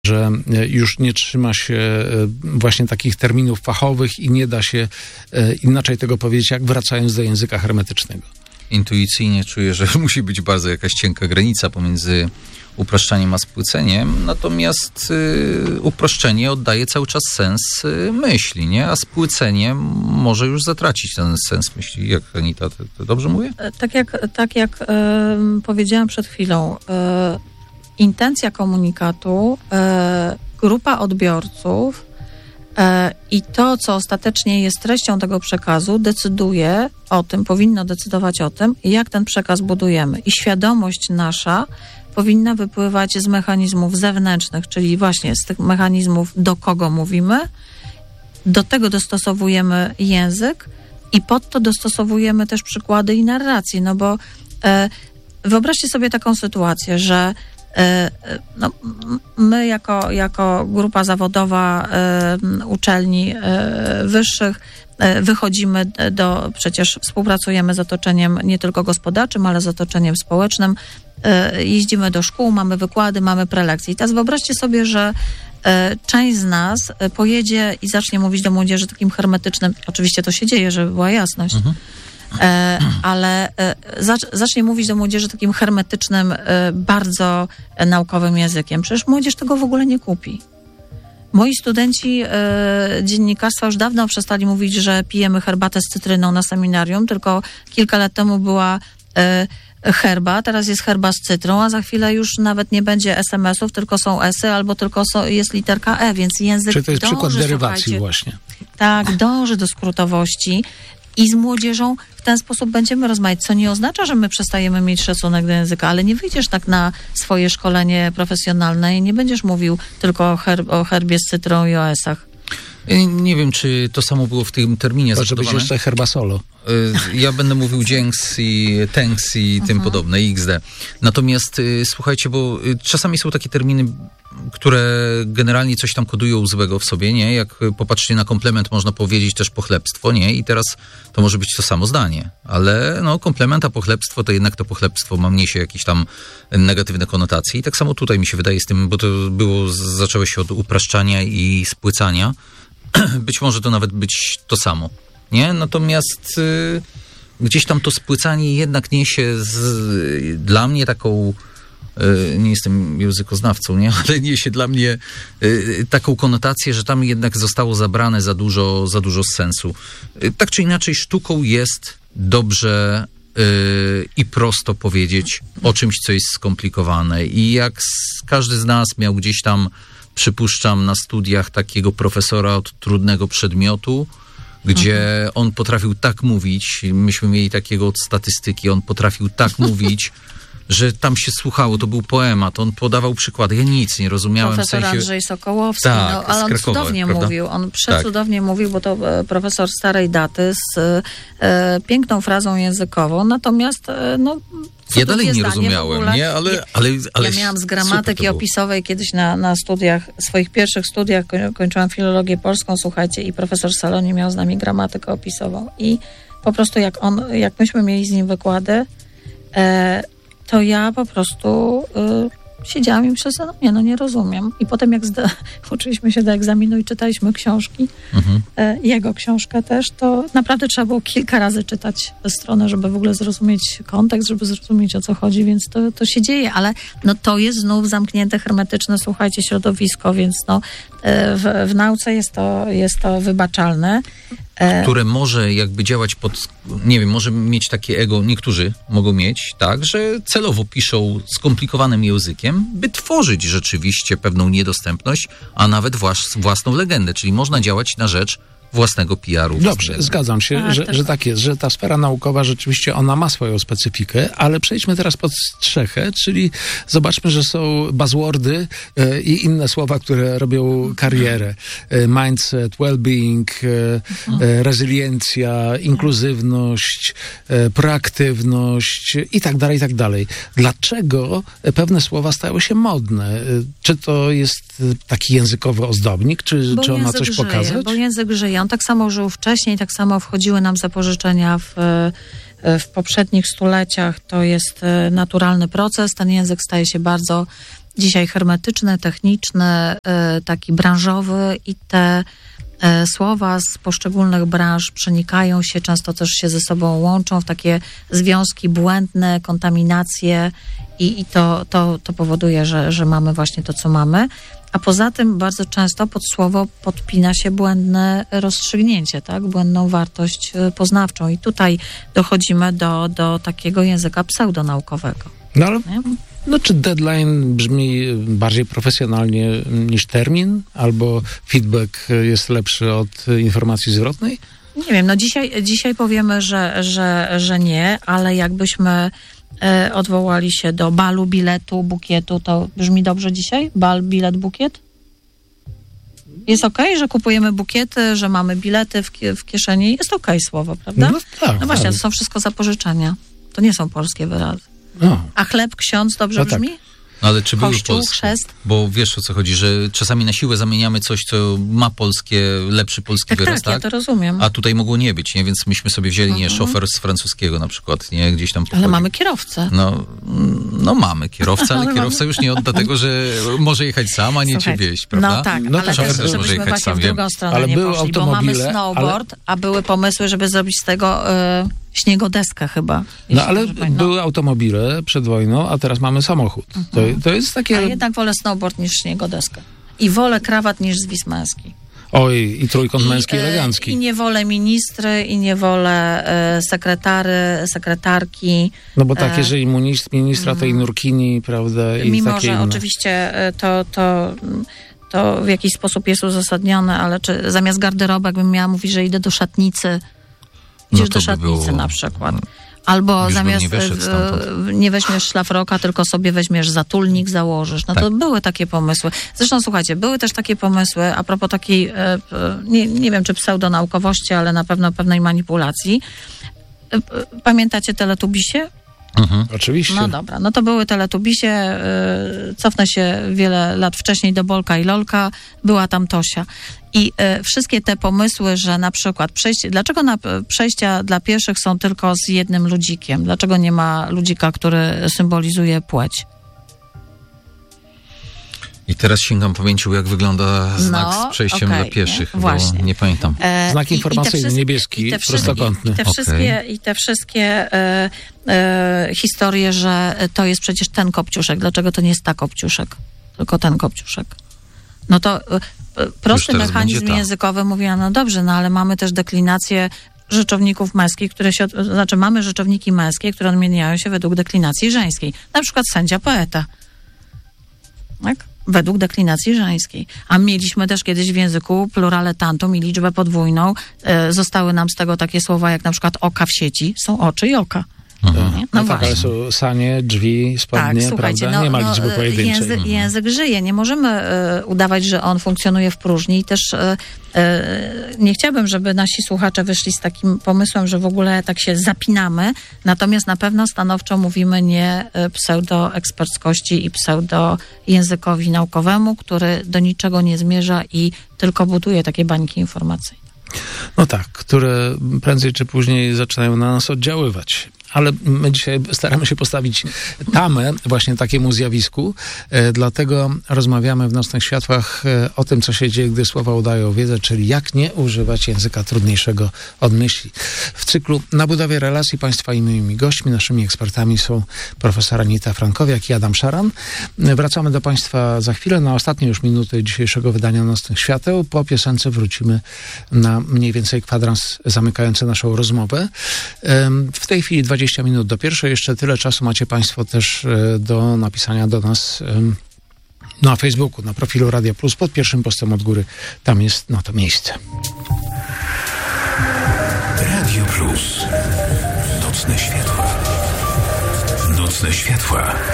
że już nie trzyma się właśnie takich terminów fachowych i nie da się inaczej tego powiedzieć, jak wracając do języka hermetycznego. Intuicyjnie czuję, że musi być bardzo jakaś cienka granica pomiędzy upraszczaniem a spłyceniem, natomiast uproszczenie oddaje cały czas sens myśli, nie? A spłycenie może już zatracić ten sens myśli. Jak, Anita, to dobrze mówię? Tak jak powiedziałam przed chwilą, intencja komunikatu, grupa odbiorców i to, co ostatecznie jest treścią tego przekazu, decyduje o tym, powinno decydować o tym, jak ten przekaz budujemy. I świadomość nasza powinna wypływać z mechanizmów zewnętrznych, czyli właśnie z tych mechanizmów, do kogo mówimy, do tego dostosowujemy język i pod to dostosowujemy też przykłady i narracje, no bo wyobraźcie sobie taką sytuację, że my jako grupa zawodowa uczelni wyższych wychodzimy przecież współpracujemy z otoczeniem nie tylko gospodarczym, ale z otoczeniem społecznym, jeździmy do szkół, mamy wykłady, mamy prelekcje. I teraz wyobraźcie sobie, że część z nas pojedzie i zacznie mówić do młodzieży takim hermetycznym, oczywiście to się dzieje, żeby była jasność, ale zacznie mówić do młodzieży takim hermetycznym, bardzo naukowym językiem. Przecież młodzież tego w ogóle nie kupi. Moi studenci dziennikarstwa już dawno przestali mówić, że pijemy herbatę z cytryną na seminarium, tylko kilka lat temu była herba, teraz jest herba z cytrą, a za chwilę już nawet nie będzie SMS-ów, tylko są esy, albo tylko jest literka E, więc język Czyli to jest dąży, przykład derywacji właśnie. Tak, dąży do skrótowości i z młodzieżą w ten sposób będziemy rozmawiać, co nie oznacza, że my przestajemy mieć szacunek do języka, ale nie wyjdziesz tak na swoje szkolenie profesjonalne i nie będziesz mówił tylko o herbie z cytrą i o esach. Nie wiem, czy to samo było w tym terminie Może być jeszcze herba solo. Ja będę mówił dzięks i thanks i tym podobne, XD. Natomiast słuchajcie, bo czasami są takie terminy, które generalnie coś tam kodują złego w sobie, nie? Jak popatrzcie na komplement, można powiedzieć też pochlebstwo, nie? I teraz to może być to samo zdanie, ale no komplement, a pochlebstwo to jednak to pochlebstwo niesie jakieś tam negatywne konotacje. I tak samo tutaj mi się wydaje z tym, bo to zaczęło się od upraszczania i spłycania. Być może to nawet być to samo, nie? Natomiast gdzieś tam to spłycanie jednak niesie dla mnie taką, nie jestem językoznawcą, nie? Ale niesie dla mnie taką konotację, że tam jednak zostało zabrane za dużo sensu. Tak czy inaczej sztuką jest dobrze i prosto powiedzieć o czymś, co jest skomplikowane. I jak każdy z nas miał gdzieś tam, przypuszczam, na studiach takiego profesora od trudnego przedmiotu, gdzie on potrafił tak mówić, myśmy mieli takiego od statystyki, on potrafił tak mówić, że tam się słuchało, to był poemat, on podawał przykłady, ja nic nie rozumiałem. Profesor w sensie... Andrzej Sokołowski, tak, ale on Krakowa, cudownie prawda? mówił, on przecudownie mówił, bo to profesor starej daty z piękną frazą językową, natomiast ja dalej nie rozumiałem, nie? Ale ja miałam z gramatyki opisowej kiedyś na studiach, swoich pierwszych studiach, kończyłam filologię polską, słuchajcie, i profesor Saloni miał z nami gramatykę opisową i po prostu jak myśmy mieli z nim wykłady, to ja po prostu siedziałam i myślałam, nie rozumiem. I potem jak uczyliśmy się do egzaminu i czytaliśmy książki, jego książkę też, to naprawdę trzeba było kilka razy czytać tę stronę, żeby w ogóle zrozumieć kontekst, żeby zrozumieć, o co chodzi, więc to się dzieje, ale to jest znów zamknięte, hermetyczne, słuchajcie, środowisko, więc w nauce jest to wybaczalne. Które może jakby działać może mieć takie ego, niektórzy mogą mieć, tak, że celowo piszą skomplikowanym językiem, by tworzyć rzeczywiście pewną niedostępność, a nawet własną legendę, czyli można działać na rzecz własnego PR-u. Dobrze, zgadzam się, że tak jest, że ta sfera naukowa rzeczywiście ona ma swoją specyfikę, ale przejdźmy teraz pod strzechę, czyli zobaczmy, że są buzzwordy i inne słowa, które robią karierę. Mindset, well-being, rezyliencja, inkluzywność, proaktywność i tak dalej, i tak dalej. Dlaczego pewne słowa stały się modne? Czy to jest taki językowy ozdobnik, czy on ma coś pokazać? Bo język żyje. On tak samo żył wcześniej, tak samo wchodziły nam zapożyczenia w poprzednich stuleciach. To jest naturalny proces. Ten język staje się bardzo dzisiaj hermetyczny, techniczny, taki branżowy i te słowa z poszczególnych branż przenikają się, często też się ze sobą łączą w takie związki błędne, kontaminacje i to powoduje, że mamy właśnie to, co mamy. A poza tym bardzo często pod słowo podpina się błędne rozstrzygnięcie, tak? Błędną wartość poznawczą. I tutaj dochodzimy do takiego języka pseudonaukowego. No ale czy deadline brzmi bardziej profesjonalnie niż termin? Albo feedback jest lepszy od informacji zwrotnej? Nie wiem, dzisiaj powiemy, że nie, ale jakbyśmy odwołali się do balu, biletu, bukietu, to brzmi dobrze dzisiaj? Bal, bilet, bukiet? Jest okej, że kupujemy bukiety, że mamy bilety w kieszeni? Jest okej słowo, prawda? No tak. No właśnie, to są wszystko zapożyczenia. To nie są polskie wyrazy. No. A chleb, ksiądz dobrze brzmi? No ale czy były Kościół, polskie? chrzest? Bo wiesz, o co chodzi, że czasami na siłę zamieniamy coś, co ma lepszy polski wyraz, Tak, ja to rozumiem. A tutaj mogło nie być, nie? Więc myśmy sobie wzięli, nie, szofer z francuskiego na przykład, nie? Gdzieś tam Ale mamy kierowcę. No mamy kierowcę, ale kierowca już nie odda tego, że może jechać sam, a nie cię wieść, prawda? No tak, No ale tak, też, też może żebyśmy jechać właśnie sam, w drugą wiem. stronę Ale nie były poszli, bo mamy automobile, snowboard, a były pomysły, żeby zrobić z tego śniegodeskę chyba. No jeśli ale dobrze pamiętam. były automobile przed wojną, a teraz mamy samochód. To jest takie... A jednak wolę snowboard niż śniegodeskę. I wolę krawat niż zwis męski. Oj, i trójkąt męski elegancki. I nie wolę ministry, i nie wolę sekretarki. No bo tak, jeżeli ministra, to i nurkini, prawda? I Mimo, takie że inne. oczywiście to w jakiś sposób jest uzasadnione, ale czy zamiast garderobek bym miała mówić, że idę do szatnicy, idziesz to do by szatnicy było- na przykład. Albo Już bym zamiast nie wyszedł stamtąd. nie weźmiesz szlafroka, tylko sobie weźmiesz zatulnik, założysz. No to Tak. były takie pomysły. Zresztą słuchajcie, były też takie pomysły a propos takiej, nie wiem czy pseudonaukowości, ale na pewno pewnej manipulacji. Pamiętacie Teletubisie? Oczywiście. No dobra, no to były Teletubisie, cofnę się wiele lat wcześniej do Bolka i Lolka, była tam Tosia. I wszystkie te pomysły, że na przykład dlaczego przejścia dla pieszych są tylko z jednym ludzikiem? Dlaczego nie ma ludzika, który symbolizuje płeć? I teraz sięgam pamięcią, jak wygląda znak z przejściem dla pieszych, właśnie. bo nie pamiętam. Znak informacyjny, niebieski, prostokątny. I te wszystkie historie, że to jest przecież ten kopciuszek. Dlaczego to nie jest ta kopciuszek, tylko ten kopciuszek? No to prosty teraz mechanizm będzie ta. językowy mówiła, no dobrze, no ale mamy też deklinację rzeczowników męskich, mamy rzeczowniki męskie, które odmieniają się według deklinacji żeńskiej. Na przykład sędzia, poeta. Tak? Według deklinacji żeńskiej. A mieliśmy też kiedyś w języku plurale tantum i liczbę podwójną. Zostały nam z tego takie słowa jak na przykład oka w sieci. Są oczy i oka. Nie? No tak, ale są sanie, drzwi, spodnie, słuchajcie, prawda? Nie ma liczby pojedynczej. Język żyje. Nie możemy udawać, że on funkcjonuje w próżni i też nie chciałabym, żeby nasi słuchacze wyszli z takim pomysłem, że w ogóle tak się zapinamy, natomiast na pewno stanowczo mówimy nie pseudoeksperckości i pseudojęzykowi naukowemu, który do niczego nie zmierza i tylko buduje takie bańki informacyjne. No tak, które prędzej czy później zaczynają na nas oddziaływać. Ale my dzisiaj staramy się postawić tamę właśnie takiemu zjawisku, dlatego rozmawiamy w Nocnych Światłach o tym, co się dzieje, gdy słowa udają wiedzę, czyli jak nie używać języka trudniejszego od myśli. W cyklu Na budowie relacji państwa i moimi gośćmi, naszymi ekspertami są profesor Anita Frankowiak i Adam Szaran. Wracamy do państwa za chwilę, na ostatnie już minuty dzisiejszego wydania Nocnych Świateł. Po piosence wrócimy na mniej więcej kwadrans zamykający naszą rozmowę. W tej chwili 20 minut do pierwszej. Jeszcze tyle czasu macie państwo też do napisania do nas na Facebooku, na profilu Radia Plus, pod pierwszym postem od góry. Tam jest na to miejsce. Radio Plus. Nocne światła. Nocne światła.